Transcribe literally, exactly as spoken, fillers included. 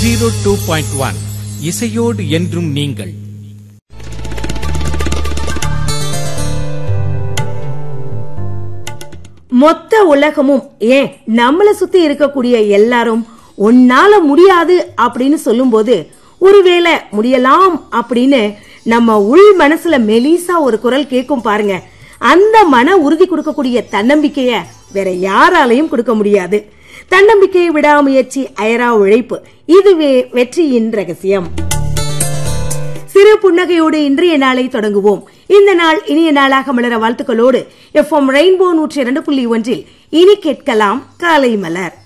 Zero two point one இசையோடு என்றும் நீங்கள். மொத்த உலகமும் ஏன் நம்மள சுத்தி இருக்கக்கூடிய எல்லாரும் உன்னால முடியாது அப்படின்னு சொல்லும் போது ஒருவேளை முடியலாம் அப்படின்னு நம்ம உள் மனசுல மெலிசா ஒரு குரல் கேட்கும் பாருங்க. அந்த மன உறுதி கொடுக்கக்கூடிய தன்னம்பிக்கைய வேற யாராலையும் கொடுக்க முடியாது. தன்னம்பிக்கை, விடாமுயற்சி, அயரா உழைப்பு, இதுவே வெற்றியின் ரகசியம். சிறு புன்னகையோடு இன்றைய நாளை தொடங்குவோம். இந்த நாள் இனிய நாளாக மலர வாழ்த்துக்களோடு எஃப்எம் ரெயின்போ நூற்றி இரண்டு புள்ளி ஒன்றில் இனி கேட்கலாம் காலை மலர்.